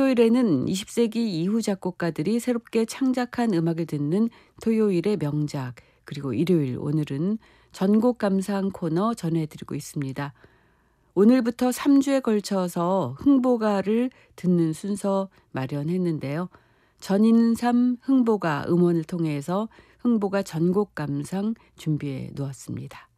토요일에는 20세기 이후 작곡가들이 새롭게 창작한 음악을 듣는 토요일의 명작, 그리고 일요일 오늘은 전곡 감상 코너 전해드리고 있습니다. 오늘부터 3주에 걸쳐서 흥보가를 듣는 순서 마련했는데요. 전인삼 흥보가 음원을 통해서 흥보가 전곡 감상 준비해 놓았습니다.